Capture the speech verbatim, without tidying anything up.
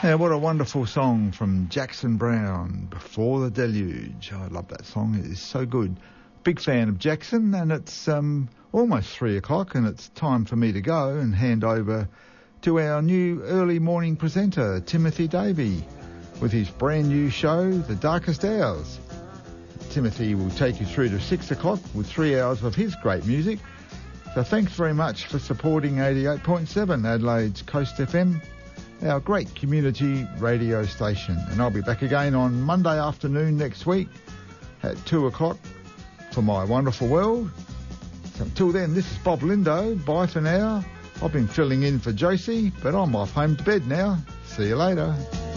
Yeah, what a wonderful song from Jackson Browne, Before the Deluge. I love that song. It is so good. Big fan of Jackson, and it's um, almost three o'clock, and it's time for me to go and hand over to our new early morning presenter, Timothy Davey, with his brand new show, The Darkest Hours. Timothy will take you through to six o'clock with three hours of his great music. So thanks very much for supporting eighty-eight point seven Adelaide's Coast F M, our great community radio station. And I'll be back again on Monday afternoon next week at two o'clock for My Wonderful World. So until then, this is Bob Lindo. Bye for now. I've been filling in for Josie, but I'm off home to bed now. See you later.